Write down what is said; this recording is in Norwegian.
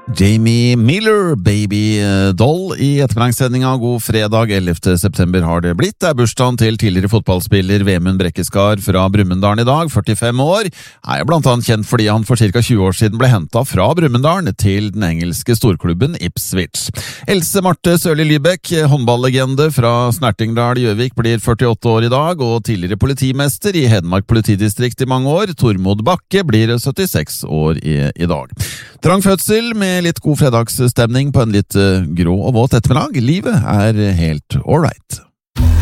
Jamie Miller, Baby Doll, i ettermiddagssendinga. God fredag, 11. september har det blitt. Det er bursdagen til tidligere fotballspiller Vemund Brekkeskar fra Brumunddal i dag, 45 år. Han er blant annet kjent fordi han for ca. 20 år siden ble hentet fra Brumunddal til den engelske storklubben Ipswich. Else Marte Sørli Lybekk, håndballlegende fra Snertingdal Gjøvik, blir 48 år i dag, og tidligere politimester i Hedmark politidistrikt i mange år, Tormod Bakke, blir 76 år i dag. Trang fødsel med litt god fredagsstemning på en litt grå og våt ettermiddag. Livet er helt all right.